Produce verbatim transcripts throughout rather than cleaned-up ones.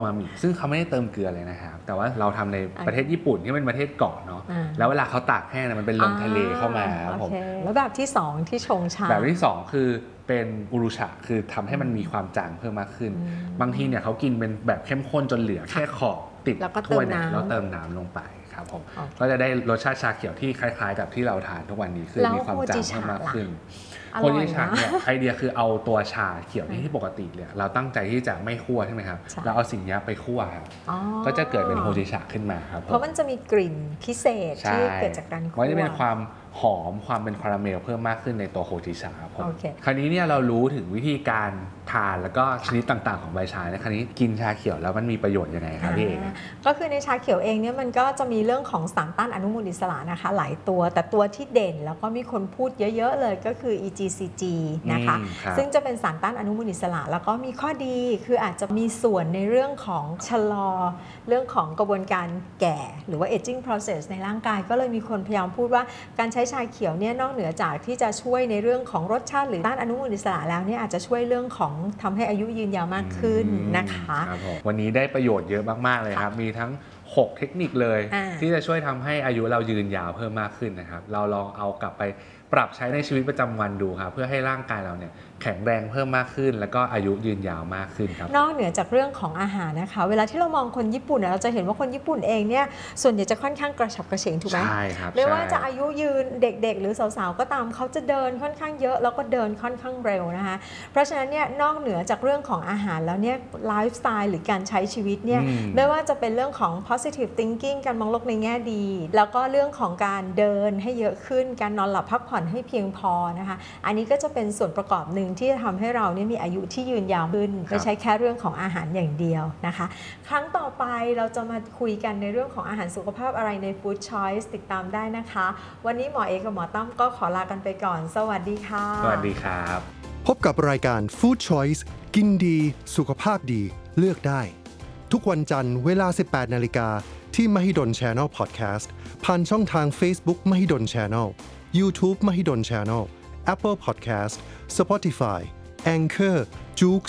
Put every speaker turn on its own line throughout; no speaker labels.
มามิซึ่งเขาไม่ได้เติมเกลือเลยนะครับแต่ว่าเราทำในประเทศญี่ปุ่นที่เป็นประเทศเกาะเนาะแล้วเวลาเขาตากแห้งมันเป็นลมทะเลเข้ามาครับผม
แล้วแบบที่สองที่ชงชา
แบบที่สองคือเป็นอุรุชะคือทำให้มันมีความจางเพิ่มมากขึ้นบางทีเนี่ยเขากินเป็นแบบเข้มข้นจนเหลือแค่ขอบติดถ้วยเนี่ยแล้วเติมน้ำลงไปครับผมก็จะได้รสชาติชาเขียวที่คล้ายๆกับที่เราทานทุกวันนี้คือมีความจางเพิ่มมากขึ้นโฮจิชาเนี่ยไอเดียคือเอาตัวชาเขียวที่ปกติเนี่ยเราตั้งใจที่จะไม่คั่วใช่ไหมครับเราเอาสิ่งนี้ไปคั่วครับก็จะเกิดเป็นโฮจิชาขึ้นมาครับ
เพราะมันจะมีกลิ่นพิเศษที่เกิดจากการคั่ว
มันจะเป็นความหอมความเป็นคาราเมลเพิ่มมากขึ้นในตัวโฮจิชาครับผมคราวนี้เนี่ยเรารู้ถึงวิธีการทานแล้วก็ชนิดต่างๆของใบชาในคราวนี้กินชาเขียวแล้วมันมีประโยชน์ยังไงครับพี่เอก
ก็คือในชาเขียวเองเนี่ยมันก็จะมีเรื่องของสารต้านอนุมูลอิสระนะคะหลายตัวแต่ตัวที่เด่นแล้วก็มีคนพูดเยอะๆเลยก็คือ อี จี ซี จี นะคะซึ่งจะเป็นสารต้านอนุมูลอิสระแล้วก็มีข้อดีคืออาจจะมีส่วนในเรื่องของชะลอเรื่องของกระบวนการแก่หรือว่า aging process ในร่างกายก็เลยมีคนพยายามพูดว่าการใช้ชาเขียวเนี่ยนอกเหนือจากที่จะช่วยในเรื่องของรสชาติหรือต้านอนุมูลอิสระแล้วเนี่ยอาจจะช่วยเรื่องของทำให้อายุยืนยาวมากขึ้นนะคะ
วันนี้ได้ประโยชน์เยอะมากๆเลยครับมีทั้งหกเทคนิคเลยที่จะช่วยทำให้อายุเรายืนยาวเพิ่มมากขึ้นนะครับเราลองเอากลับไปปรับใช้ในชีวิตประจำวันดูครับเพื่อให้ร่างกายเราเนี่ยแข็งแรงเพิ่มมากขึ้นแล้วก็อายุยืนยาวมากขึ้นครับ
นอกเหนือจากเรื่องของอาหารนะคะเวลาที่เรามองคนญี่ปุ่นเราจะเห็นว่าคนญี่ปุ่นเองเนี่ยส่วนใหญ่จะค่อนข้างกระฉับกระเฉงถูกไหม
ใช่ครับ
ไม่ว่าจะอายุยืนเด็กๆหรือสาวๆก็ตามเขาจะเดินค่อนข้างเยอะแล้วก็เดินค่อนข้างเร็วนะคะเพราะฉะนั้นเนี่ยนอกเหนือจากเรื่องของอาหารแล้วเนี่ยไลฟ์สไตล์หรือการใช้ชีวิตเนี่ยไม่ว่าจะเป็นเรื่องของ positive thinking การมองโลกในแง่ดีแล้วก็เรื่องของการเดินให้เยอะขึ้นการนอนหลับพักผ่อนให้เพียงพอนะคะอันนี้ก็จะเป็นส่วนประกอบหนึ่งที่จะทำให้เราเนี่ยมีอายุที่ยืนยาวขึ้นไม่ใช่แค่เรื่องของอาหารอย่างเดียวนะคะครั้งต่อไปเราจะมาคุยกันในเรื่องของอาหารสุขภาพอะไรใน Food Choice ติดตามได้นะคะวันนี้หมอเอกกับหมอตั้มก็ขอลากันไปก่อนสวัสดีค่ะ
สวัสดีครับ
พบกับรายการ Food Choice กินดีสุขภาพดีเลือกได้ทุกวันจันทร์เวลา สิบแปดนาฬิกา ที่ Mahidol Channel Podcast ผ่านช่องทาง Facebook Mahidol Channel YouTube Mahidol Channel Apple Podcast Spotify Anchor Joox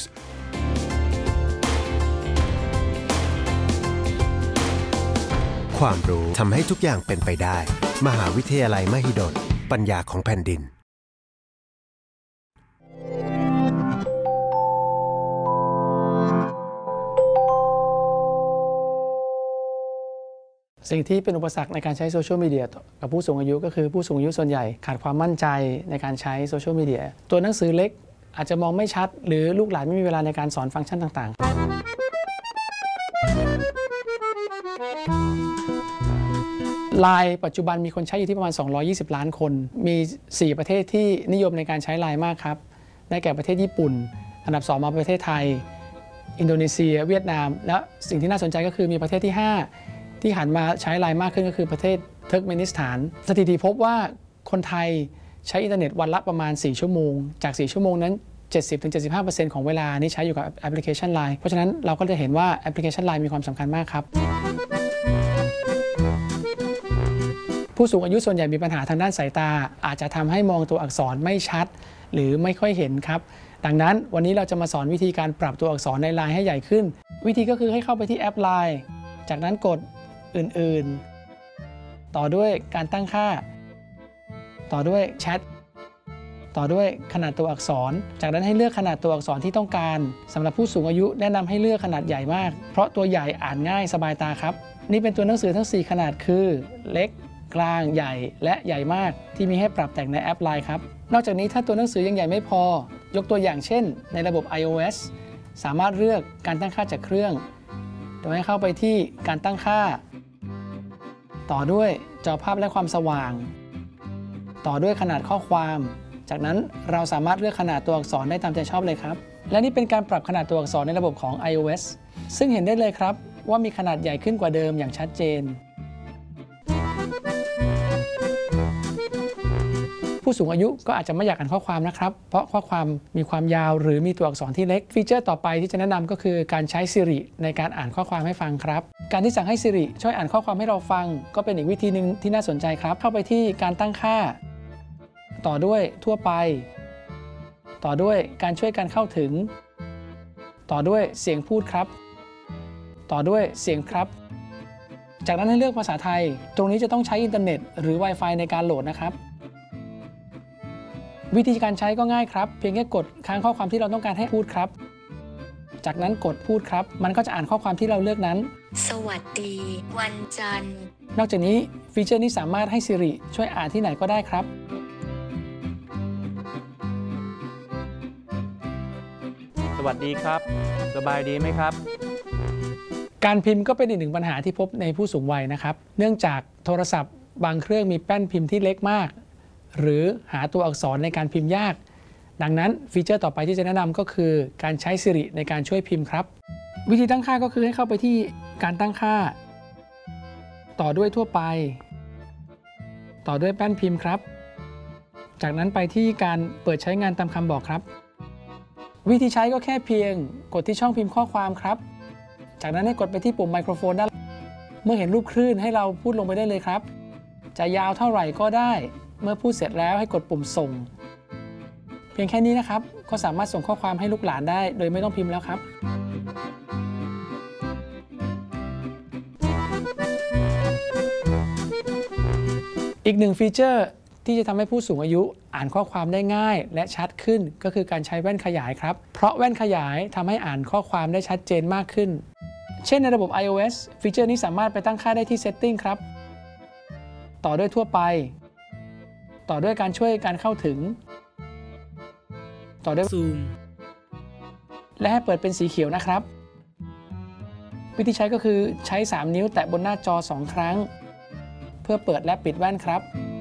ความรู้ทำให้ทุกอย่างเป็นไปได้มหาวิทยาลัยมหิดลปัญญาของแผ่นดิน
สิ่งที่เป็นอุปสรรคในการใช้โซเชียลมีเดียกับผู้สูงอายุก็คือผู้สูงอายุส่วนใหญ่ขาดความมั่นใจในการใช้โซเชียลมีเดียตัวหนังสือเล็กอาจจะมองไม่ชัดหรือลูกหลานไม่มีเวลาในการสอนฟังก์ชันต่างๆ ไลน์ ปัจจุบันมีคนใช้อยู่ที่ประมาณสองร้อยยี่สิบล้านคนมีสี่ประเทศที่นิยมในการใช้ ไลน์ มากครับได้แก่ประเทศญี่ปุ่นอันดับสองมาประเทศไทยอินโดนีเซียเวียดนามและสิ่งที่น่าสนใจก็คือมีประเทศที่ห้าที่หันมาใช้ ไลน์ มากขึ้นก็คือประเทศเทิร์กเมนิสถานสถิติพบว่าคนไทยใช้อินเทอร์เน็ตวันละประมาณสี่ชั่วโมงจากสี่ชั่วโมงนั้น เจ็ดสิบถึงเจ็ดสิบห้าเปอร์เซ็นต์ ของเวลานี้ใช้อยู่กับแอปพลิเคชัน ไลน์ เพราะฉะนั้นเราก็จะเห็นว่าแอปพลิเคชัน ไลน์ มีความสำคัญมากครับผู้สูงอายุส่วนใหญ่มีปัญหาทางด้านสายตาอาจจะทำให้มองตัวอักษรไม่ชัดหรือไม่ค่อยเห็นครับดังนั้นวันนี้เราจะมาสอนวิธีการปรับตัวอักษรใน ไลน์ ให้ใหญ่ขึ้นวิธีก็คือให้เข้าไปที่แอป ไลน์ จากนั้นกดอื่นๆต่อด้วยการตั้งค่าต่อด้วยแชทต่อด้วยขนาดตัวอักษรจากนั้นให้เลือกขนาดตัวอักษรที่ต้องการสำหรับผู้สูงอายุแนะนำให้เลือกขนาดใหญ่มากเพราะตัวใหญ่อ่านง่ายสบายตาครับนี่เป็นตัวหนังสือทั้งสี่ขนาดคือเล็กกลางใหญ่และใหญ่มากที่มีให้ปรับแต่งในแอป ไลน์ ครับนอกจากนี้ถ้าตัวหนังสือยังใหญ่ไม่พอยกตัวอย่างเช่นในระบบ ไอ โอ เอส สามารถเลือกการตั้งค่าจากเครื่องโดยให้เข้าไปที่การตั้งค่าต่อด้วยจอภาพและความสว่างต่อด้วยขนาดข้อความจากนั้นเราสามารถเลือกขนาดตัวอักษรได้ตามใจชอบเลยครับและนี่เป็นการปรับขนาดตัวอักษรในระบบของ ไอ โอ เอส ซึ่งเห็นได้เลยครับว่ามีขนาดใหญ่ขึ้นกว่าเดิมอย่างชัดเจนผู้สูงอายุก็อาจจะไม่อยากอ่านข้อความนะครับเพราะข้อความมีความยาวหรือมีตัวอักษรที่เล็กฟีเจอร์ต่อไปที่จะแนะนำก็คือการใช้ Siri ในการอ่านข้อความให้ฟังครับการที่สั่งให้ Siri ช่วยอ่านข้อความให้เราฟังก็เป็นอีกวิธีหนึ่งที่น่าสนใจครับเข้าไปที่การตั้งค่าต่อด้วยทั่วไปต่อด้วยการช่วยการเข้าถึงต่อด้วยเสียงพูดครับต่อด้วยเสียงครับจากนั้นให้เลือกภาษาไทยตรงนี้จะต้องใช้อินเทอร์เน็ตหรือ Wi-Fi ในการโหลดนะครับวิธีการใช้ก็ง่ายครับเพียงแค่กดค้างข้อความที่เราต้องการให้พูดครับจากนั้นกดพูดครับมันก็จะอ่านข้อความที่เราเลือกนั้น
สวัสดีวันจันทร์
นอกจากนี้ฟีเจอร์นี้สามารถให้ Siri ช่วยอ่านที่ไหนก็ได้ครับ
สวัสดีครับสบายดีไหมครับ
การพิมพ์ก็เป็นอีกหนึ่งปัญหาที่พบในผู้สูงวัยนะครับเนื่องจากโทรศัพท์บางเครื่องมีแป้นพิมพ์ที่เล็กมากหรือหาตัวอักษรในการพิมพ์ยากดังนั้นฟีเจอร์ต่อไปที่จะแนะนำก็คือการใช้ Siri ในการช่วยพิมพ์ครับวิธีตั้งค่าก็คือให้เข้าไปที่การตั้งค่าต่อด้วยทั่วไปต่อด้วยแป้นพิมพ์ครับจากนั้นไปที่การเปิดใช้งานตามคำบอกครับวิธีใช้ก็แค่เพียงกดที่ช่องพิมพ์ข้อความครับจากนั้นให้กดไปที่ปุ่มไมโครโฟนด้านเมื่อเห็นรูปคลื่นให้เราพูดลงไปได้เลยครับจะยาวเท่าไหร่ก็ได้เมื่อพูดเสร็จแล้วให้กดปุ่มส่งเพียงแค่นี้นะครับก็สามารถส่งข้อความให้ลูกหลานได้โดยไม่ต้องพิมพ์แล้วครับอีกหนึ่งฟีเจอร์ที่จะทำให้ผู้สูงอายุอ่านข้อความได้ง่ายและชัดขึ้นก็คือการใช้แว่นขยายครับเพราะแว่นขยายทำให้อ่านข้อความได้ชัดเจนมากขึ้นเช่นในระบบ iOS ฟีเจอร์นี้สามารถไปตั้งค่าได้ที่ Setting ครับต่อด้วยทั่วไปต่อด้วยการช่วยการเข้าถึงต่อด้วยซูมและให้เปิดเป็นสีเขียวนะครับวิธีใช้ก็คือใช้สามนิ้วแตะบนหน้าจอสองครั้งเพื่อเปิดและปิดแว่นครับ